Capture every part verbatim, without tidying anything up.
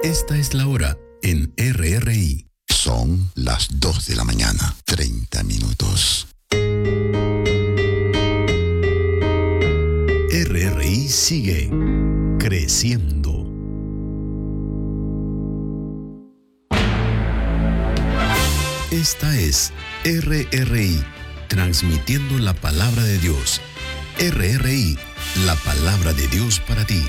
Esta es la hora en R R I. Son las dos de la mañana, treinta minutos. R R I sigue creciendo. Esta es R R I, transmitiendo la palabra de Dios. R R I, la palabra de Dios para ti.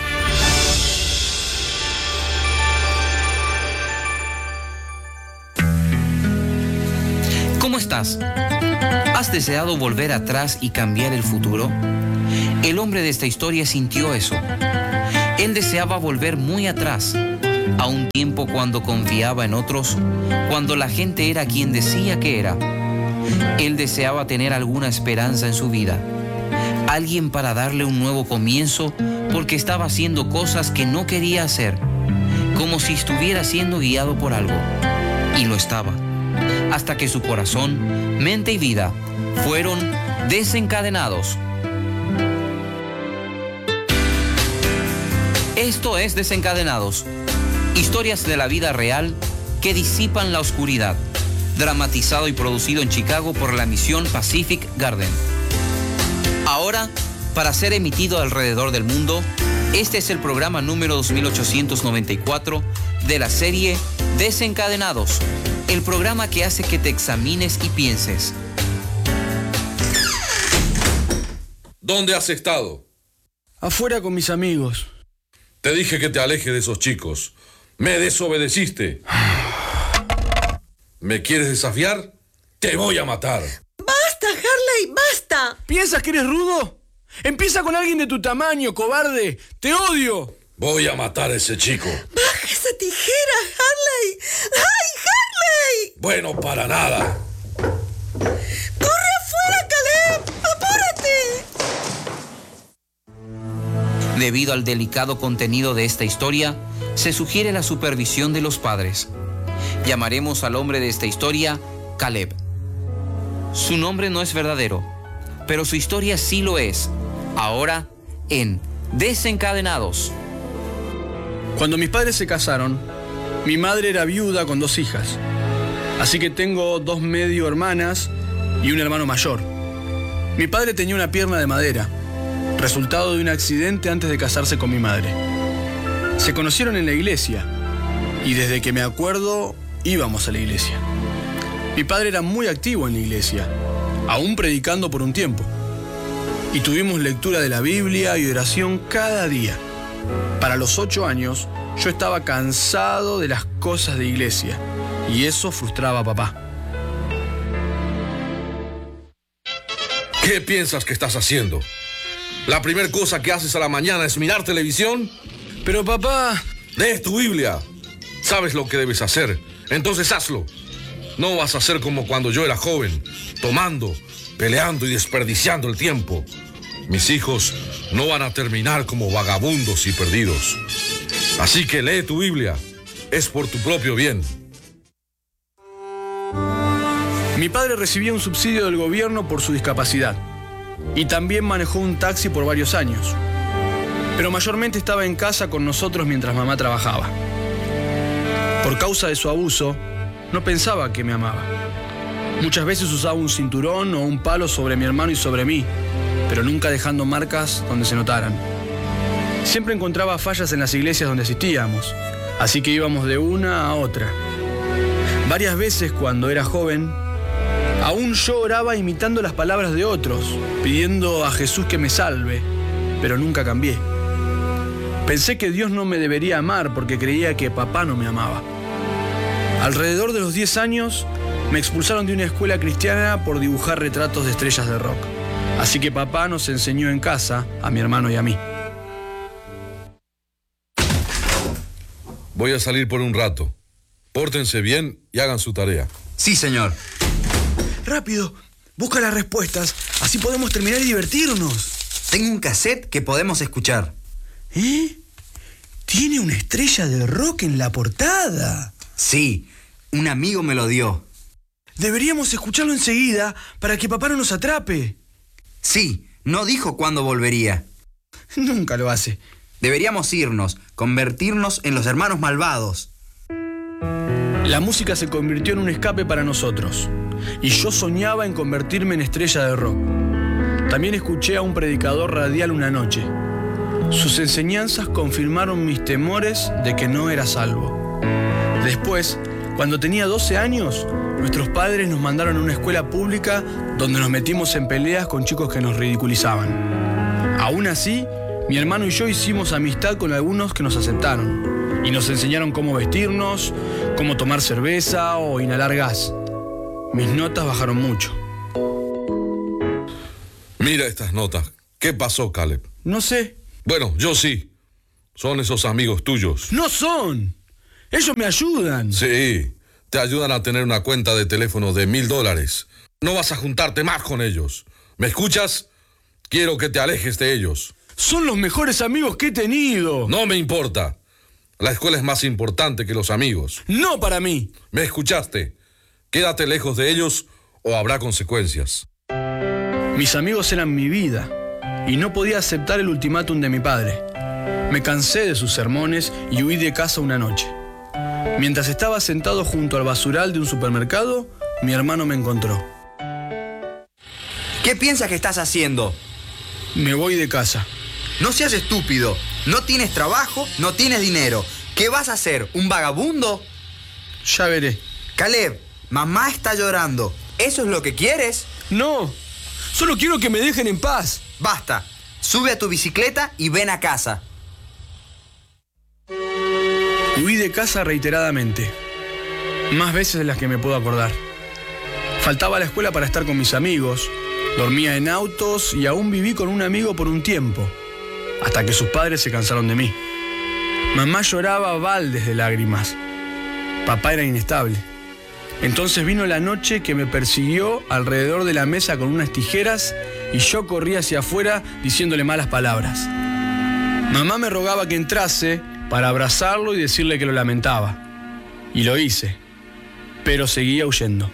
¿Cómo estás? ¿Has deseado volver atrás y cambiar el futuro? El hombre de esta historia sintió eso. Él deseaba volver muy atrás, a un tiempo cuando confiaba en otros, cuando la gente era quien decía que era. Él deseaba tener alguna esperanza en su vida, alguien para darle un nuevo comienzo, porque estaba haciendo cosas que no quería hacer, como si estuviera siendo guiado por algo. Y lo estaba, hasta que su corazón, mente y vida fueron desencadenados. Esto es Desencadenados, historias de la vida real que disipan la oscuridad, dramatizado y producido en Chicago por la misión Pacific Garden. Ahora, para ser emitido alrededor del mundo, este es el programa número dos mil ochocientos noventa y cuatro de la serie Desencadenados, el programa que hace que te examines y pienses. ¿Dónde has estado? Afuera con mis amigos. Te dije que te alejes de esos chicos. Me desobedeciste. ¿Me quieres desafiar? Te voy a matar. ¡Basta, Harley! ¡Basta! ¿Piensas que eres rudo? Empieza con alguien de tu tamaño, cobarde. ¡Te odio! Voy a matar a ese chico. ¡Baja esa tijera, Harley! ¡Ay, Harley! Bueno, para nada. ¡Corre afuera, Caleb! ¡Apúrate! Debido al delicado contenido de esta historia, se sugiere la supervisión de los padres. Llamaremos al hombre de esta historia Caleb. Su nombre no es verdadero, pero su historia sí lo es. Ahora, en Desencadenados. Cuando mis padres se casaron, mi madre era viuda con dos hijas. Así que tengo dos medio hermanas y un hermano mayor. Mi padre tenía una pierna de madera, resultado de un accidente antes de casarse con mi madre. Se conocieron en la iglesia y desde que me acuerdo íbamos a la iglesia. Mi padre era muy activo en la iglesia, aún predicando por un tiempo. Y tuvimos lectura de la Biblia y oración cada día. Para los ocho años, yo estaba cansado de las cosas de iglesia y eso frustraba a papá. ¿Qué piensas que estás haciendo? ¿La primera cosa que haces a la mañana es mirar televisión? Pero papá... Lee tu Biblia. Sabes lo que debes hacer, entonces hazlo. No vas a ser como cuando yo era joven, tomando, peleando y desperdiciando el tiempo. Mis hijos no van a terminar como vagabundos y perdidos. Así que lee tu Biblia. Es por tu propio bien. Mi padre recibía un subsidio del gobierno por su discapacidad y también manejó un taxi por varios años. Pero mayormente estaba en casa con nosotros mientras mamá trabajaba. Por causa de su abuso, no pensaba que me amaba. Muchas veces usaba un cinturón o un palo sobre mi hermano y sobre mí, pero nunca dejando marcas donde se notaran. Siempre encontraba fallas en las iglesias donde asistíamos, así que íbamos de una a otra. Varias veces cuando era joven, aún yo oraba imitando las palabras de otros, pidiendo a Jesús que me salve, pero nunca cambié. Pensé que Dios no me debería amar porque creía que papá no me amaba. Alrededor de los diez años, me expulsaron de una escuela cristiana por dibujar retratos de estrellas de rock. Así que papá nos enseñó en casa, a mi hermano y a mí. Voy a salir por un rato. Pórtense bien y hagan su tarea. Sí, señor. Rápido, busca las respuestas, así podemos terminar y divertirnos. Tengo un cassette que podemos escuchar. ¿Eh? Tiene una estrella de rock en la portada. Sí, un amigo me lo dio. Deberíamos escucharlo enseguida para que papá no nos atrape. Sí, no dijo cuándo volvería. Nunca lo hace. Deberíamos irnos, convertirnos en los hermanos malvados. La música se convirtió en un escape para nosotros, y yo soñaba en convertirme en estrella de rock. También escuché a un predicador radial una noche. Sus enseñanzas confirmaron mis temores de que no era salvo. Después, cuando tenía doce años, nuestros padres nos mandaron a una escuela pública donde nos metimos en peleas con chicos que nos ridiculizaban. Aún así, mi hermano y yo hicimos amistad con algunos que nos aceptaron y nos enseñaron cómo vestirnos, cómo tomar cerveza o inhalar gas. Mis notas bajaron mucho. Mira estas notas. ¿Qué pasó, Caleb? No sé. Bueno, yo sí. Son esos amigos tuyos. ¡No son! ¡Ellos me ayudan! Sí, te ayudan a tener una cuenta de teléfono de mil dólares. No vas a juntarte más con ellos. ¿Me escuchas? Quiero que te alejes de ellos. ¡Son los mejores amigos que he tenido! No me importa. La escuela es más importante que los amigos. ¡No para mí! ¿Me escuchaste? Quédate lejos de ellos o habrá consecuencias. Mis amigos eran mi vida y no podía aceptar el ultimátum de mi padre. Me cansé de sus sermones y huí de casa una noche. Mientras estaba sentado junto al basural de un supermercado, mi hermano me encontró. ¿Qué piensas que estás haciendo? Me voy de casa. No seas estúpido. No tienes trabajo, no tienes dinero. ¿Qué vas a hacer? ¿Un vagabundo? Ya veré. Caleb, mamá está llorando. ¿Eso es lo que quieres? No, solo quiero que me dejen en paz. Basta. Sube a tu bicicleta y ven a casa. Huí de casa reiteradamente. Más veces de las que me puedo acordar. Faltaba a la escuela para estar con mis amigos. Dormía en autos y aún viví con un amigo por un tiempo, hasta que sus padres se cansaron de mí. Mamá lloraba a baldes de lágrimas. Papá era inestable. Entonces vino la noche que me persiguió alrededor de la mesa con unas tijeras y yo corrí hacia afuera diciéndole malas palabras. Mamá me rogaba que entrase para abrazarlo y decirle que lo lamentaba. Y lo hice, pero seguía huyendo.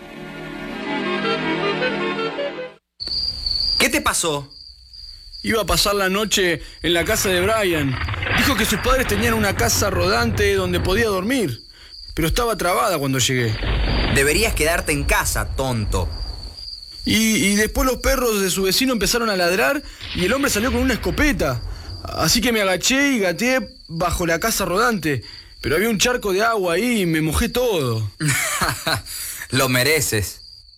¿Qué te pasó? Iba a pasar la noche en la casa de Brian. Dijo que sus padres tenían una casa rodante donde podía dormir, pero estaba trabada cuando llegué. Deberías quedarte en casa, tonto. Y, y después los perros de su vecino empezaron a ladrar y el hombre salió con una escopeta. Así que me agaché y gateé bajo la casa rodante, pero había un charco de agua ahí y me mojé todo. Lo mereces.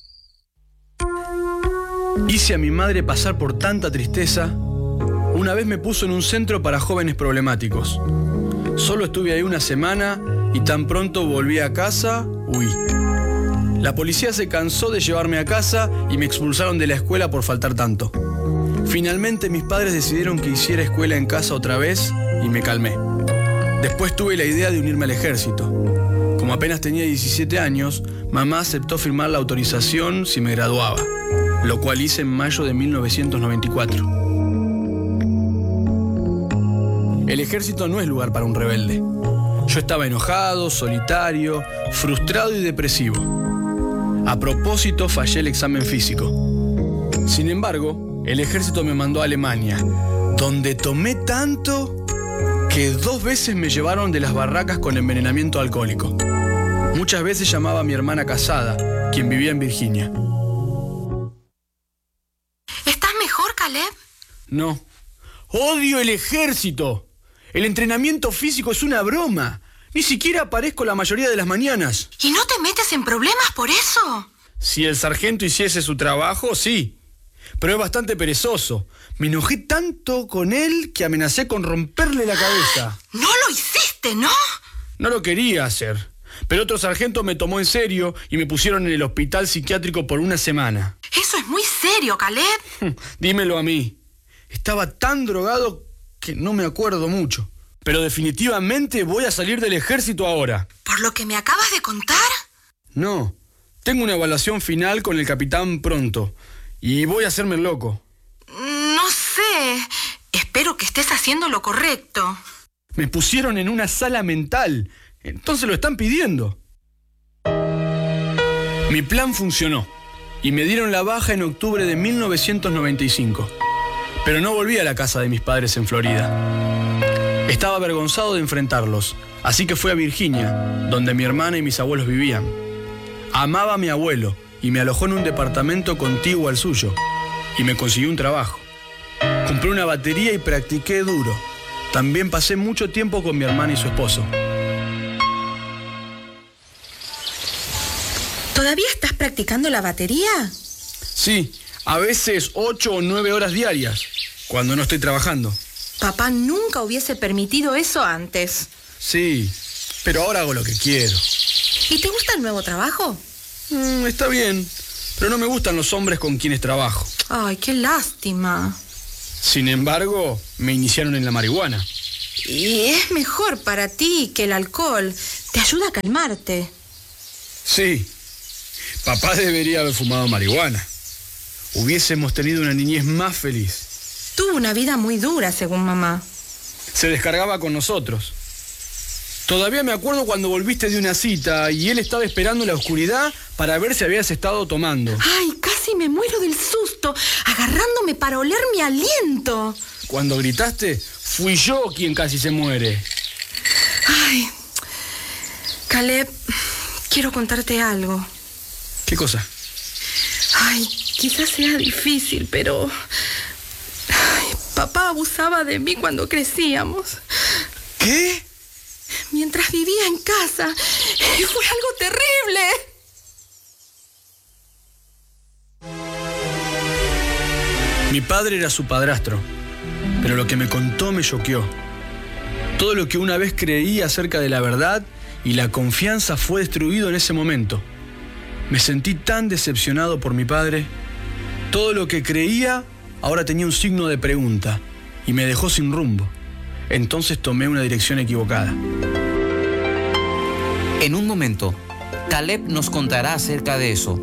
Hice a mi madre pasar por tanta tristeza. Una vez me puso en un centro para jóvenes problemáticos. Solo estuve ahí una semana y tan pronto volví a casa, huí. La policía se cansó de llevarme a casa y me expulsaron de la escuela por faltar tanto. Finalmente mis padres decidieron que hiciera escuela en casa otra vez y me calmé. Después tuve la idea de unirme al ejército. Como apenas tenía diecisiete años, mamá aceptó firmar la autorización si me graduaba, lo cual hice en mayo de mil novecientos noventa y cuatro. El ejército no es lugar para un rebelde. Yo estaba enojado, solitario, frustrado y depresivo. A propósito, fallé el examen físico. Sin embargo, el ejército me mandó a Alemania, donde tomé tanto que dos veces me llevaron de las barracas con envenenamiento alcohólico. Muchas veces llamaba a mi hermana casada, quien vivía en Virginia. ¿Estás mejor, Caleb? No. ¡Odio el ejército! El entrenamiento físico es una broma. Ni siquiera aparezco la mayoría de las mañanas. ¿Y no te metes en problemas por eso? Si el sargento hiciese su trabajo, sí. Pero es bastante perezoso. Me enojé tanto con él que amenacé con romperle la cabeza. No lo hiciste, ¿no? No lo quería hacer. Pero otro sargento me tomó en serio y me pusieron en el hospital psiquiátrico por una semana. Eso es muy serio, Caleb. Dímelo a mí. Estaba tan drogado que no me acuerdo mucho. Pero definitivamente voy a salir del ejército ahora. ¿Por lo que me acabas de contar? No. Tengo una evaluación final con el capitán pronto. Y voy a hacerme el loco. No sé. Espero que estés haciendo lo correcto. Me pusieron en una sala mental. Entonces lo están pidiendo. Mi plan funcionó. Y me dieron la baja en octubre de mil novecientos noventa y cinco. Pero no volví a la casa de mis padres en Florida. Estaba avergonzado de enfrentarlos, así que fui a Virginia, donde mi hermana y mis abuelos vivían. Amaba a mi abuelo y me alojó en un departamento contiguo al suyo, y me consiguió un trabajo. Compré una batería y practiqué duro. También pasé mucho tiempo con mi hermana y su esposo. ¿Todavía estás practicando la batería? Sí, a veces ocho o nueve horas diarias, cuando no estoy trabajando. Papá nunca hubiese permitido eso antes. Sí, pero ahora hago lo que quiero. ¿Y te gusta el nuevo trabajo? Mm, está bien, pero no me gustan los hombres con quienes trabajo. Ay, qué lástima. Sin embargo, me iniciaron en la marihuana. Y es mejor para ti que el alcohol. Te ayuda a calmarte. Sí, papá debería haber fumado marihuana. Hubiésemos tenido una niñez más feliz. Tuvo una vida muy dura, según mamá. Se descargaba con nosotros. Todavía me acuerdo cuando volviste de una cita y él estaba esperando en la oscuridad para ver si habías estado tomando. Ay, casi me muero del susto, agarrándome para oler mi aliento. Cuando gritaste, fui yo quien casi se muere. Ay, Caleb, quiero contarte algo. ¿Qué cosa? Ay, quizás sea difícil, pero... Ay, papá abusaba de mí cuando crecíamos. ¿Qué? Mientras vivía en casa. Y fue algo terrible. Mi padre era su padrastro, pero lo que me contó me choqueó. Todo lo que una vez creí acerca de la verdad y la confianza fue destruido en ese momento. Me sentí tan decepcionado por mi padre. Todo lo que creía ahora tenía un signo de pregunta y me dejó sin rumbo. Entonces tomé una dirección equivocada. En un momento, Caleb nos contará acerca de eso.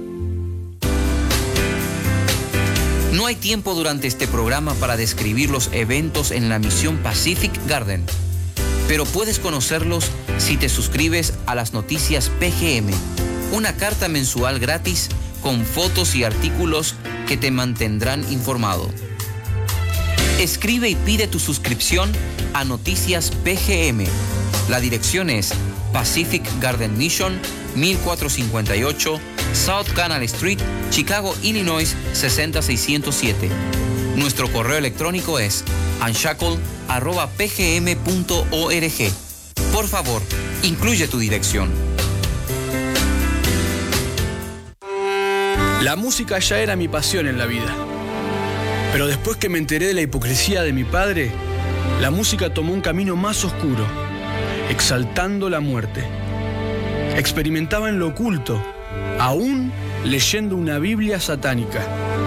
No hay tiempo durante este programa para describir los eventos en la misión Pacific Garden, pero puedes conocerlos si te suscribes a las noticias P G M, una carta mensual gratis con fotos y artículos que te mantendrán informado. Escribe y pide tu suscripción a Noticias P G M. La dirección es Pacific Garden Mission, mil cuatrocientos cincuenta y ocho, South Canal Street, Chicago, Illinois, sesenta mil seiscientos siete. Nuestro correo electrónico es unshackle arroba p g m punto org. Por favor, incluye tu dirección. La música ya era mi pasión en la vida. Pero después que me enteré de la hipocresía de mi padre, la música tomó un camino más oscuro, exaltando la muerte. Experimentaba en lo oculto, aún leyendo una Biblia satánica.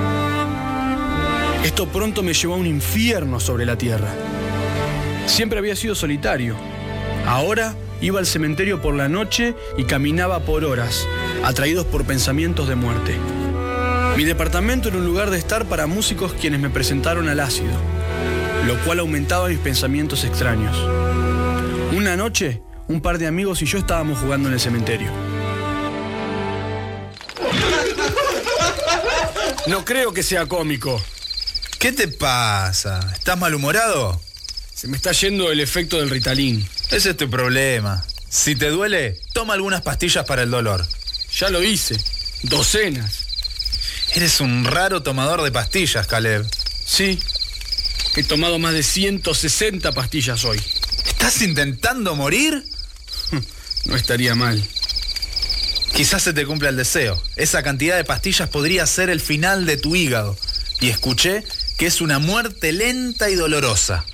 Esto pronto me llevó a un infierno sobre la tierra. Siempre había sido solitario. Ahora iba al cementerio por la noche y caminaba por horas, atraídos por pensamientos de muerte. Mi departamento era un lugar de estar para músicos quienes me presentaron al ácido, lo cual aumentaba mis pensamientos extraños. Una noche, un par de amigos y yo estábamos jugando en el cementerio. No creo que sea cómico. ¿Qué te pasa? ¿Estás malhumorado? Se me está yendo el efecto del Ritalin. Ese es tu problema. Si te duele, toma algunas pastillas para el dolor. Ya lo hice. Docenas. Eres un raro tomador de pastillas, Caleb. Sí. He tomado más de ciento sesenta pastillas hoy. ¿Estás intentando morir? No estaría mal. Quizás se te cumpla el deseo. Esa cantidad de pastillas podría ser el final de tu hígado. Y escuché que es una muerte lenta y dolorosa.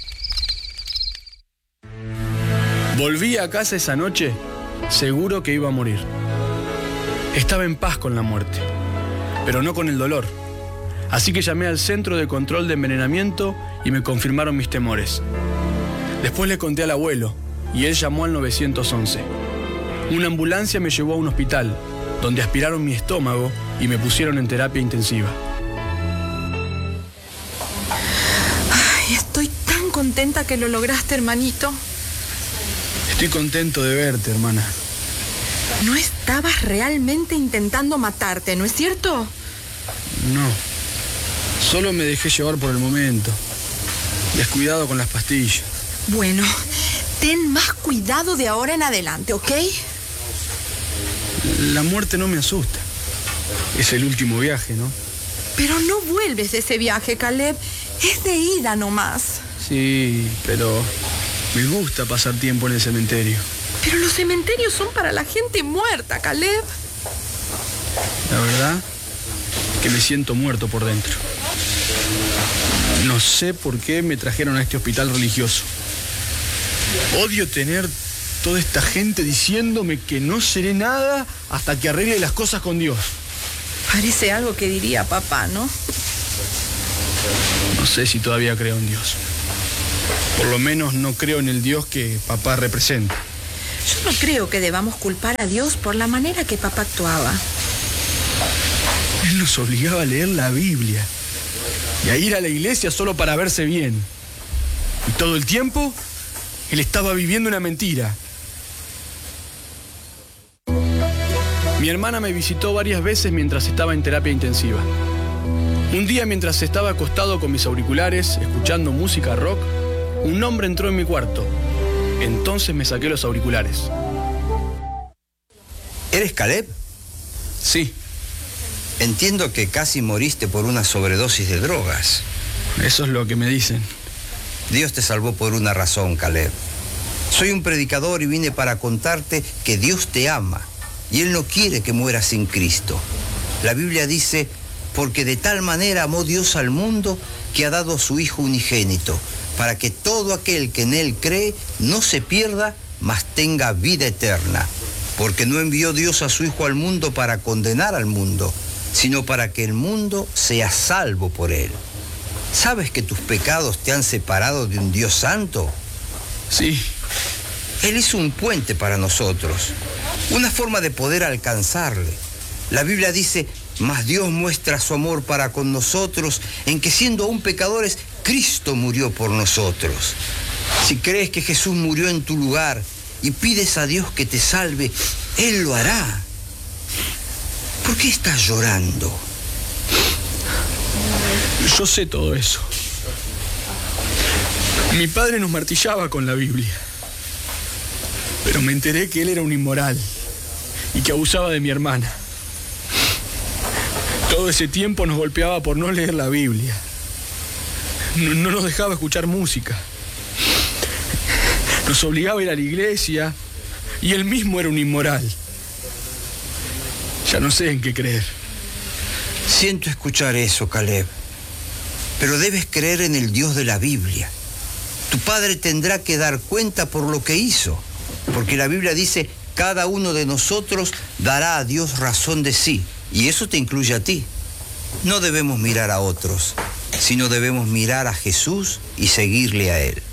Volví a casa esa noche, seguro que iba a morir. Estaba en paz con la muerte, pero no con el dolor. Así que llamé al Centro de Control de Envenenamiento y me confirmaron mis temores. Después le conté al abuelo y él llamó al nueve once. Una ambulancia me llevó a un hospital, donde aspiraron mi estómago y me pusieron en terapia intensiva. Ay, estoy tan contenta que lo lograste, hermanito. Estoy contento de verte, hermana. No estabas realmente intentando matarte, ¿no es cierto? No. Solo me dejé llevar por el momento. Descuidado con las pastillas. Bueno, Ten más cuidado de ahora en adelante, ¿ok? La muerte no me asusta. Es el último viaje, ¿no? Pero no vuelves de ese viaje, Caleb. Es de ida nomás. Sí, pero me gusta pasar tiempo en el cementerio. Pero los cementerios son para la gente muerta, Caleb. La verdad que me siento muerto por dentro. No sé por qué me trajeron a este hospital religioso. Odio tener toda esta gente diciéndome que no seré nada hasta que arregle las cosas con Dios. Parece algo que diría papá, ¿no? No sé si todavía creo en Dios. Por lo menos no creo en el Dios que papá representa. Yo no creo que debamos culpar a Dios por la manera que papá actuaba. Él nos obligaba a leer la Biblia y a ir a la iglesia solo para verse bien. Y todo el tiempo, él estaba viviendo una mentira. Mi hermana me visitó varias veces mientras estaba en terapia intensiva. Un día, mientras estaba acostado con mis auriculares, escuchando música rock, un hombre entró en mi cuarto. Entonces me saqué los auriculares. ¿Eres Caleb? Sí. Entiendo que casi moriste por una sobredosis de drogas. Eso es lo que me dicen. Dios te salvó por una razón, Caleb. Soy un predicador y vine para contarte que Dios te ama y Él no quiere que mueras sin Cristo. La Biblia dice, porque de tal manera amó Dios al mundo que ha dado a su Hijo unigénito, para que todo aquel que en Él cree no se pierda, mas tenga vida eterna. Porque no envió Dios a su Hijo al mundo para condenar al mundo, sino para que el mundo sea salvo por Él. ¿Sabes que tus pecados te han separado de un Dios santo? Sí. Él hizo un puente para nosotros, una forma de poder alcanzarle. La Biblia dice, mas Dios muestra su amor para con nosotros en que siendo aún pecadores, Cristo murió por nosotros. Si crees que Jesús murió en tu lugar y pides a Dios que te salve, Él lo hará. ¿Por qué estás llorando? Yo sé todo eso. Mi padre nos martillaba con la Biblia. Pero me enteré que él era un inmoral y que abusaba de mi hermana. Todo ese tiempo nos golpeaba por no leer la Biblia. No, no nos dejaba escuchar música. Nos obligaba a ir a la iglesia y él mismo era un inmoral. Ya no sé en qué creer. Siento escuchar eso, Caleb. Pero debes creer en el Dios de la Biblia. Tu padre tendrá que dar cuenta por lo que hizo. Porque la Biblia dice, cada uno de nosotros dará a Dios razón de sí. Y eso te incluye a ti. No debemos mirar a otros, sino debemos mirar a Jesús y seguirle a Él.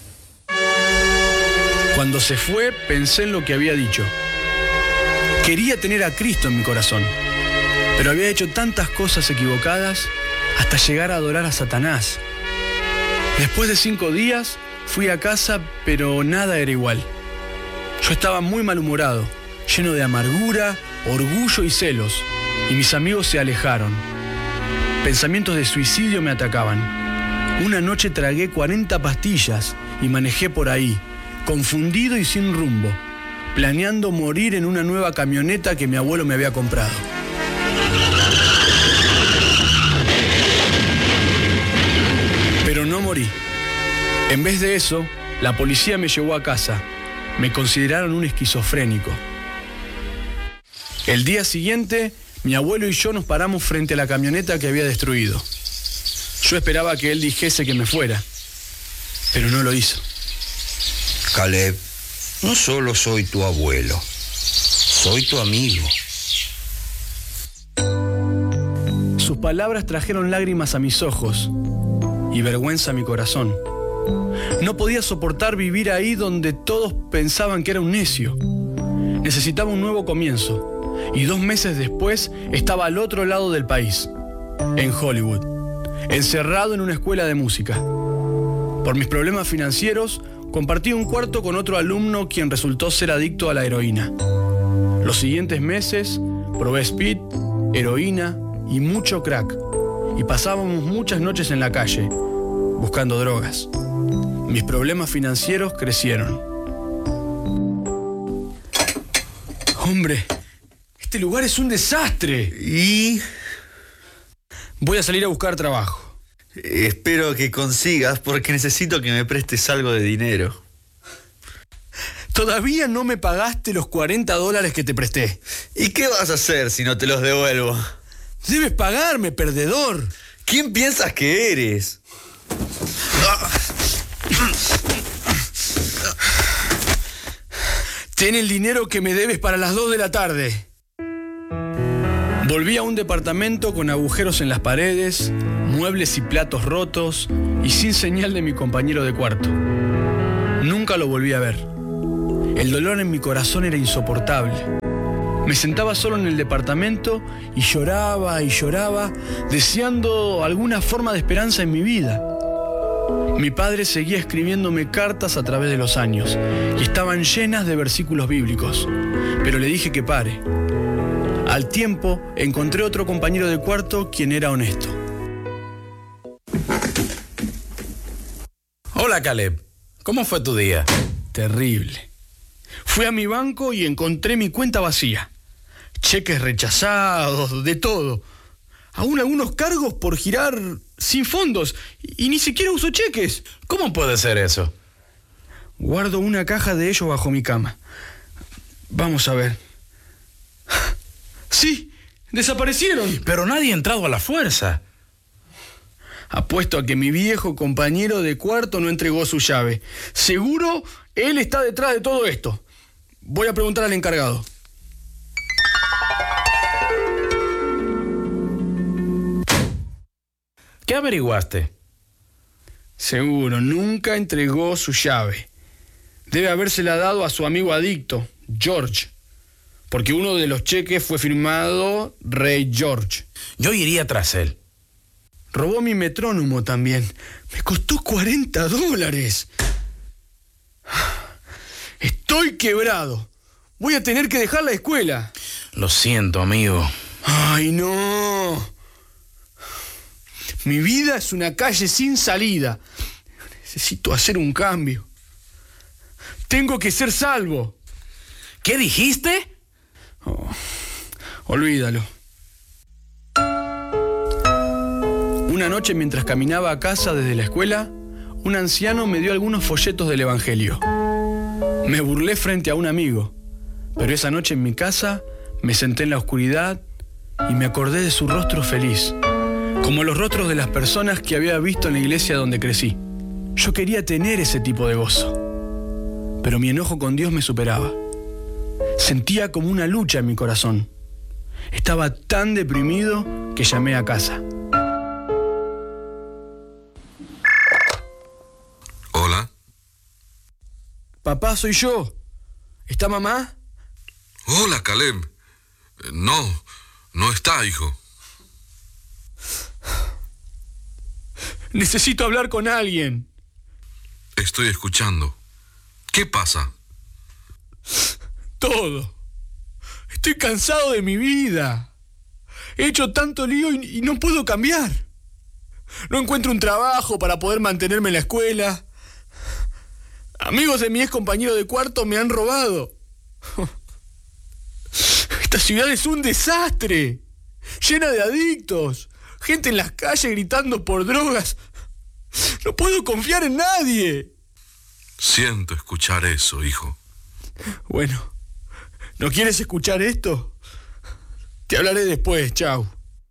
Cuando se fue, pensé en lo que había dicho. Quería tener a Cristo en mi corazón, pero había hecho tantas cosas equivocadas hasta llegar a adorar a Satanás. Después de cinco días, fui a casa, pero nada era igual. Yo estaba muy malhumorado, lleno de amargura, orgullo y celos, y mis amigos se alejaron. Pensamientos de suicidio me atacaban. Una noche tragué cuarenta pastillas y manejé por ahí, confundido y sin rumbo, planeando morir en una nueva camioneta que mi abuelo me había comprado. Pero no morí. En vez de eso, la policía me llevó a casa. Me consideraron un esquizofrénico. El día siguiente, mi abuelo y yo nos paramos frente a la camioneta que había destruido. Yo esperaba que él dijese que me fuera, pero no lo hizo. Caleb, no solo soy tu abuelo, soy tu amigo. Sus palabras trajeron lágrimas a mis ojos y vergüenza a mi corazón. No podía soportar vivir ahí donde todos pensaban que era un necio. Necesitaba un nuevo comienzo. Y dos meses después estaba al otro lado del país, en Hollywood, encerrado en una escuela de música. Por mis problemas financieros, compartí un cuarto con otro alumno quien resultó ser adicto a la heroína. Los siguientes meses probé speed, heroína y mucho crack. Y pasábamos muchas noches en la calle, buscando drogas. Mis problemas financieros crecieron. Hombre, este lugar es un desastre. ¿Y? Voy a salir a buscar trabajo. Espero que consigas porque necesito que me prestes algo de dinero. Todavía no me pagaste los cuarenta dólares que te presté. ¿Y qué vas a hacer si no te los devuelvo? Debes pagarme, perdedor. ¿Quién piensas que eres? Ten el dinero que me debes para las dos de la tarde. Volví a un departamento con agujeros en las paredes, muebles y platos rotos y sin señal de mi compañero de cuarto. Nunca lo volví a ver. El dolor en mi corazón era insoportable. Me sentaba solo en el departamento y lloraba y lloraba, deseando alguna forma de esperanza en mi vida. Mi padre seguía escribiéndome cartas a través de los años y estaban llenas de versículos bíblicos, pero le dije que pare. Al tiempo encontré otro compañero de cuarto quien era honesto. Hola, Caleb. ¿Cómo fue tu día? Terrible. Fui a mi banco y encontré mi cuenta vacía. Cheques rechazados, de todo. Aún algunos cargos por girar sin fondos. Y ni siquiera uso cheques. ¿Cómo puede ser eso? Guardo una caja de ellos bajo mi cama. Vamos a ver. Sí, desaparecieron. Pero nadie ha entrado a la fuerza. Apuesto a que mi viejo compañero de cuarto no entregó su llave. Seguro él está detrás de todo esto. Voy a preguntar al encargado. ¿Qué averiguaste? Seguro, nunca entregó su llave. Debe habérsela dado a su amigo adicto, George, porque uno de los cheques fue firmado Rey George. Yo iría tras él. Robó mi metrónomo también. Me costó cuarenta dólares. Estoy quebrado. Voy a tener que dejar la escuela. Lo siento, amigo. Ay, no. Mi vida es una calle sin salida. Necesito hacer un cambio. Tengo que ser salvo. ¿Qué dijiste? Oh, olvídalo. Una noche, mientras caminaba a casa desde la escuela, un anciano me dio algunos folletos del Evangelio. Me burlé frente a un amigo, pero esa noche en mi casa me senté en la oscuridad y me acordé de su rostro feliz, como los rostros de las personas que había visto en la iglesia donde crecí. Yo quería tener ese tipo de gozo, pero mi enojo con Dios me superaba. Sentía como una lucha en mi corazón. Estaba tan deprimido que llamé a casa. Hola. Papá, soy yo. ¿Está mamá? Hola, Caleb. No, no está, hijo. Necesito hablar con alguien. Estoy escuchando. ¿Qué pasa? Todo. Estoy cansado de mi vida. He hecho tanto lío y, y no puedo cambiar. No encuentro un trabajo para poder mantenerme en la escuela. Amigos de mi ex compañero de cuarto me han robado. Esta ciudad es un desastre. Llena de adictos. Gente en las calles gritando por drogas. No puedo confiar en nadie. Siento escuchar eso, hijo. Bueno, ¿no quieres escuchar esto? Te hablaré después, chao.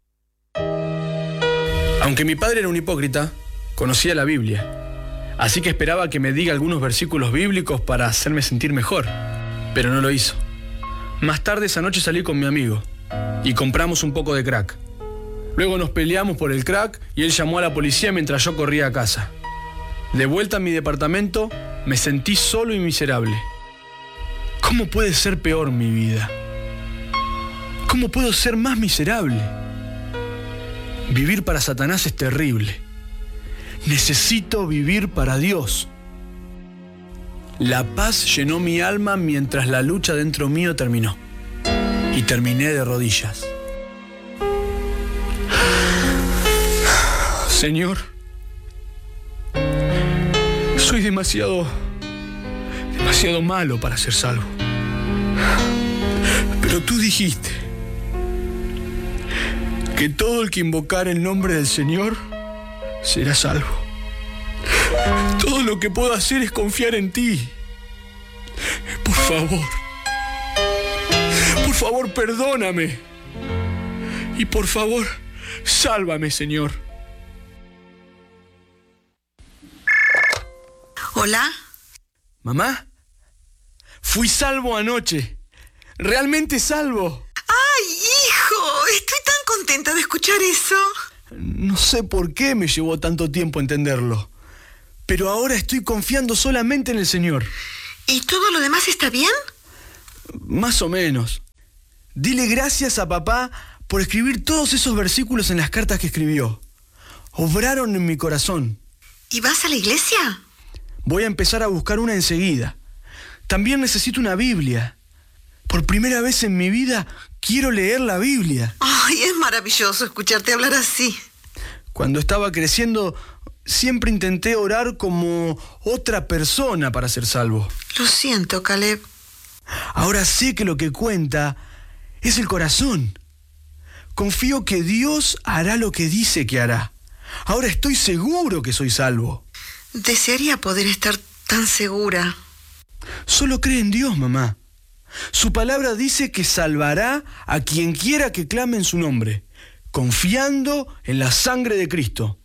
Aunque mi padre era un hipócrita, conocía la Biblia. Así que esperaba que me diga algunos versículos bíblicos para hacerme sentir mejor. Pero no lo hizo. Más tarde esa noche salí con mi amigo y compramos un poco de crack. Luego nos peleamos por el crack y él llamó a la policía mientras yo corría a casa. De vuelta a mi departamento, me sentí solo y miserable. ¿Cómo puede ser peor mi vida? ¿Cómo puedo ser más miserable? Vivir para Satanás es terrible. Necesito vivir para Dios. La paz llenó mi alma mientras la lucha dentro mío terminó. Y terminé de rodillas. Señor, soy demasiado, demasiado malo para ser salvo. Pero tú dijiste que todo el que invocar el nombre del Señor será salvo. Todo lo que puedo hacer es confiar en ti. Por favor, por favor, perdóname. Y por favor, sálvame, Señor. ¿Hola? ¿Mamá? Fui salvo anoche. Realmente salvo. ¡Ay, hijo! Estoy tan contenta de escuchar eso. No sé por qué me llevó tanto tiempo entenderlo, pero ahora estoy confiando solamente en el Señor. ¿Y todo lo demás está bien? Más o menos. Dile gracias a papá por escribir todos esos versículos en las cartas que escribió. Obraron en mi corazón. ¿Y vas a la iglesia? Voy a empezar a buscar una enseguida. También necesito una Biblia. Por primera vez en mi vida quiero leer la Biblia. Ay, es maravilloso escucharte hablar así. Cuando estaba creciendo, siempre intenté orar como otra persona para ser salvo. Lo siento, Caleb. Ahora sé que lo que cuenta es el corazón. Confío que Dios hará lo que dice que hará. Ahora estoy seguro que soy salvo. Desearía poder estar tan segura. Solo cree en Dios, mamá. Su palabra dice que salvará a quien quiera que clame en su nombre, confiando en la sangre de Cristo.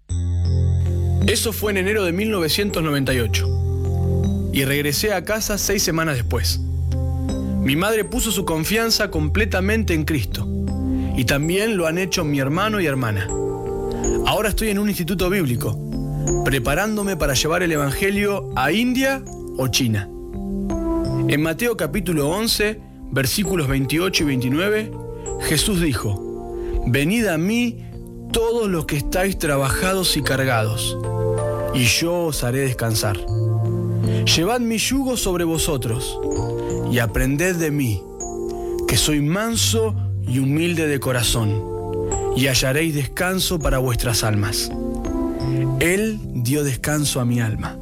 Eso fue en enero de mil novecientos noventa y ocho. Y regresé a casa seis semanas después. Mi madre puso su confianza completamente en Cristo. Y también lo han hecho mi hermano y hermana. Ahora estoy en un instituto bíblico, preparándome para llevar el Evangelio a India o China. En Mateo capítulo once, versículos veintiocho y veintinueve, Jesús dijo: Venid a mí todos los que estáis trabajados y cargados, y yo os haré descansar. Llevad mi yugo sobre vosotros, y aprended de mí, que soy manso y humilde de corazón, y hallaréis descanso para vuestras almas. Él dio descanso a mi alma.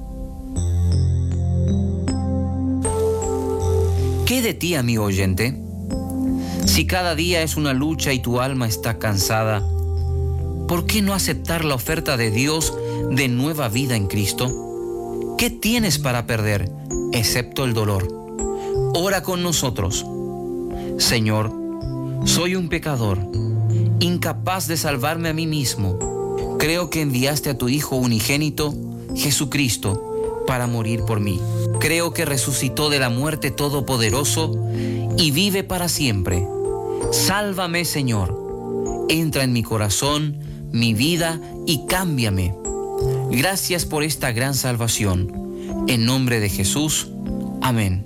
¿Qué de ti, amigo oyente? Si cada día es una lucha y tu alma está cansada, ¿por qué no aceptar la oferta de Dios de nueva vida en Cristo? ¿Qué tienes para perder, excepto el dolor? Ora con nosotros. Señor, soy un pecador, incapaz de salvarme a mí mismo. Creo que enviaste a tu Hijo unigénito, Jesucristo, para morir por mí. Creo que resucitó de la muerte todopoderoso y vive para siempre. Sálvame, Señor. Entra en mi corazón, mi vida y cámbiame. Gracias por esta gran salvación. En nombre de Jesús. Amén.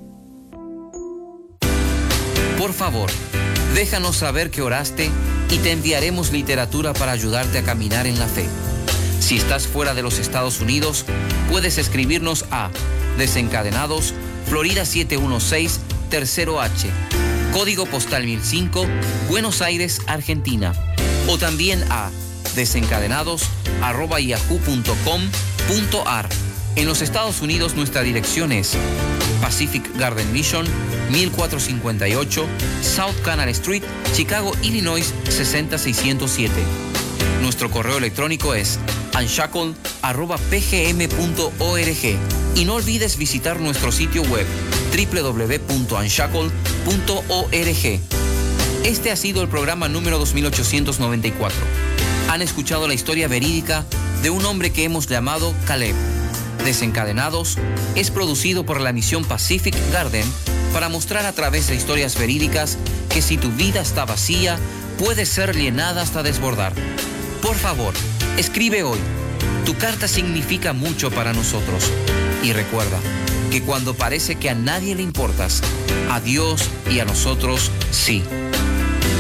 Por favor, déjanos saber que oraste y te enviaremos literatura para ayudarte a caminar en la fe. Si estás fuera de los Estados Unidos, puedes escribirnos a Desencadenados, Florida siete uno seis, Tercero H, Código Postal mil cinco, Buenos Aires, Argentina. O también a desencadenados arroba yahoo punto com punto ar. En los Estados Unidos nuestra dirección es Pacific Garden Mission, mil cuatrocientos cincuenta y ocho, South Canal Street, Chicago, Illinois, sesenta seiscientos siete. Nuestro correo electrónico es unshackled arroba p g m punto org. Y no olvides visitar nuestro sitio web doble u doble u doble u punto unshackled punto org. Este ha sido el programa número dos mil ochocientos noventa y cuatro. Han escuchado la historia verídica de un hombre que hemos llamado Caleb. Desencadenados es producido por la misión Pacific Garden para mostrar a través de historias verídicas que si tu vida está vacía, puede ser llenada hasta desbordar. Por favor, escribe hoy. Tu carta significa mucho para nosotros. Y recuerda que cuando parece que a nadie le importas, a Dios y a nosotros sí.